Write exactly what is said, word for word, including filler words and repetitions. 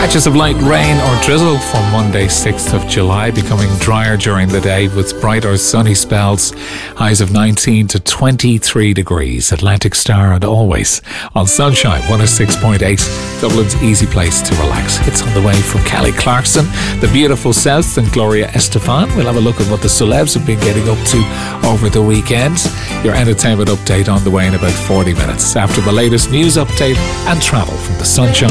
Patches of light rain or drizzle for Monday, sixth of July, becoming drier during the day with brighter sunny spells. Highs of nineteen to twenty-three degrees. Atlantic Star and Always on Sunshine one oh six point eight, Dublin's easy place to relax. It's on the way from Kelly Clarkson, The Beautiful South and Gloria Estefan. We'll have a look at what the celebs have been getting up to over the weekend. Your entertainment update on the way in about forty minutes after the latest news update and travel from the Sunshine